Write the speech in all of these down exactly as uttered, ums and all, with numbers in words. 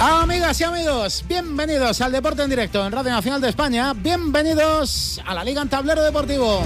Amigas y amigos, bienvenidos al Deporte en Directo en Radio Nacional de España. Bienvenidos a la Liga en Tablero Deportivo.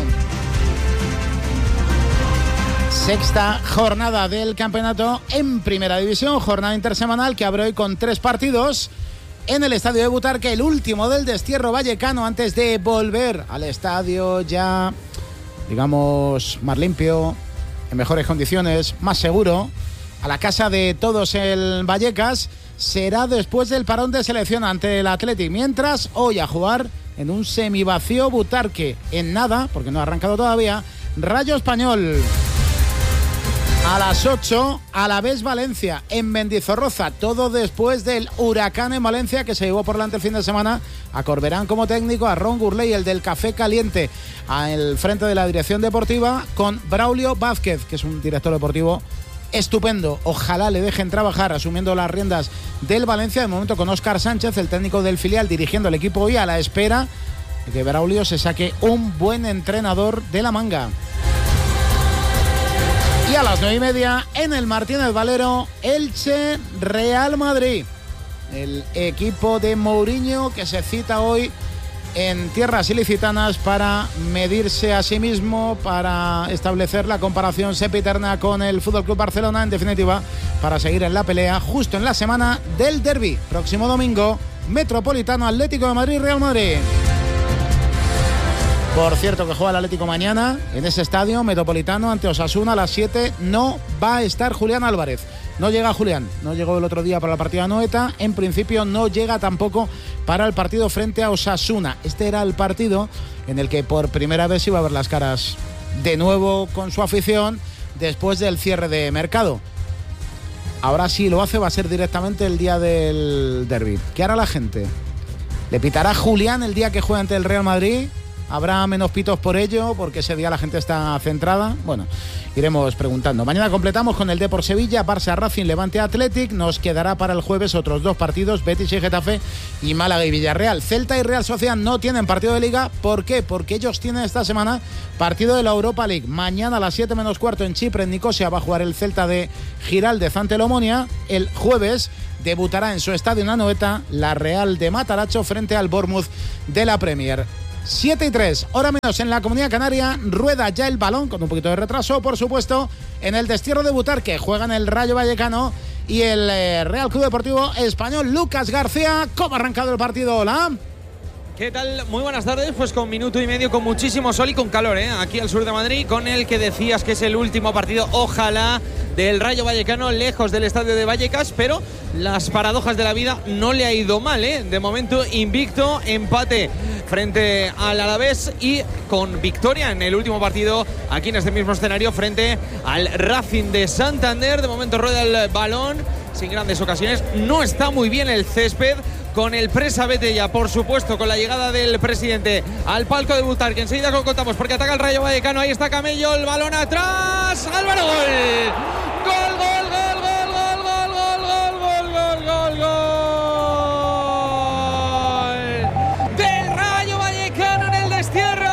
Sexta jornada del campeonato en Primera División, jornada intersemanal que abre hoy con tres partidos en el estadio de Butarque, el último del destierro vallecano antes de volver al estadio ya, digamos, más limpio, en mejores condiciones, más seguro, a la casa de todos el Vallecas. Será después del parón de selección ante el Athletic, mientras hoy a jugar en un semivacío Butarque, en nada, porque no ha arrancado todavía, Rayo Español. A las ocho, Alavés Valencia en Mendizorroza, todo después del huracán en Valencia que se llevó por delante el fin de semana a Corberán como técnico, a Ron Gurley, el del Café Caliente, al frente de la dirección deportiva, con Braulio Vázquez, que es un director deportivo estupendo. Ojalá le dejen trabajar asumiendo las riendas del Valencia. De momento con Óscar Sánchez, el técnico del filial, dirigiendo el equipo hoy a la espera de que Braulio se saque un buen entrenador de la manga. Y a las nueve y media en el Martínez Valero, Elche Real Madrid. El equipo de Mourinho que se cita hoy en tierras ilicitanas para medirse a sí mismo, para establecer la comparación sempiterna con el F C Barcelona, en definitiva, para seguir en la pelea justo en la semana del derbi. Próximo domingo, Metropolitano, Atlético de Madrid, Real Madrid. Por cierto, que juega el Atlético mañana en ese estadio Metropolitano ante Osasuna a las siete. No va a estar Julián Álvarez. No llega Julián. No llegó el otro día para la partida de Anoeta. En principio no llega tampoco para el partido frente a Osasuna. Este era el partido en el que por primera vez iba a ver las caras de nuevo con su afición después del cierre de mercado. Ahora sí lo hace, va a ser directamente el día del derbi. ¿Qué hará la gente? ¿Le pitará Julián el día que juegue ante el Real Madrid? ¿Habrá menos pitos por ello? Porque ese día la gente está centrada. Bueno, iremos preguntando. Mañana completamos con el Depor Sevilla, Barça Racing, Levante Athletic. Nos quedará para el jueves otros dos partidos, Betis y Getafe, y Málaga y Villarreal. Celta y Real Sociedad no tienen partido de Liga. ¿Por qué? Porque ellos tienen esta semana partido de la Europa League. Mañana a las siete menos cuarto en Chipre, en Nicosia, va a jugar el Celta de Giraldez ante el Omonia. El jueves debutará en su estadio en Anoeta la Real de Mataracho frente al Bournemouth de la Premier. siete y tres, hora menos en la Comunidad Canaria. Rueda ya el balón, con un poquito de retraso, por supuesto, en el destierro de Butarque. Juegan el Rayo Vallecano y el eh, Real Club Deportivo Español. Lucas García, ¿cómo ha arrancado el partido? Hola. ¿Qué tal? Muy buenas tardes. Pues con minuto y medio, con muchísimo sol y con calor, ¿eh? Aquí al sur de Madrid, con el que decías que es el último partido, ojalá, del Rayo Vallecano, lejos del estadio de Vallecas, pero las paradojas de la vida no le ha ido mal, ¿eh? De momento invicto, empate frente al Alavés y con victoria en el último partido aquí en este mismo escenario frente al Racing de Santander. De momento rueda el balón sin grandes ocasiones, no está muy bien el césped, con el Presa Betella, por supuesto, con la llegada del presidente al palco de Butarque. Enseguida lo contamos porque ataca el Rayo Vallecano. Ahí está Camello, el balón atrás. Álvaro, gol. Gol, gol, gol, gol, gol, gol, gol, gol, gol, gol, gol. Del Rayo Vallecano en el destierro.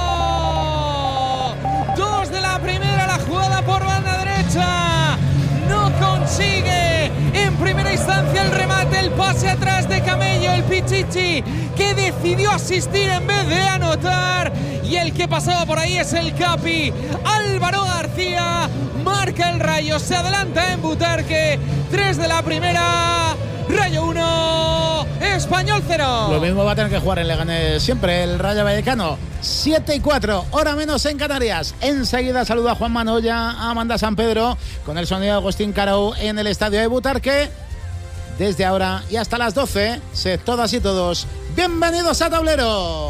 Dos de la primera, la jugada por banda derecha. No consigue en primera instancia el remate, el pase atrás de Camello, el Pichichi, que decidió asistir en vez de anotar, y el que pasaba por ahí es el Capi, Álvaro García. Marca el Rayo, se adelanta en Butarque, tres de la primera, Rayo uno, Español cero. Lo mismo va a tener que jugar en Leganés siempre el Rayo Vallecano. siete y cuatro, hora menos en Canarias. Enseguida saluda a Juan Manoya, a Amanda San Pedro, con el sonido de Agustín Carau en el estadio de Butarque. Desde ahora y hasta las doce, sed todas y todos bienvenidos a Tablero.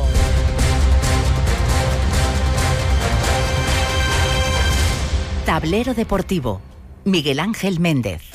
Tablero Deportivo, Miguel Ángel Méndez.